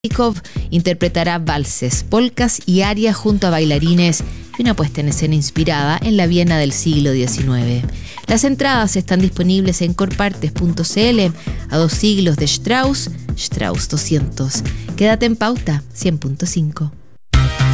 Jacob interpretará valses, polcas y arias junto a bailarines y una puesta en escena inspirada en la Viena del siglo XIX. Las entradas están disponibles en corpartes.cl a 2 siglos de Strauss 200. Quédate en Pauta 100.5.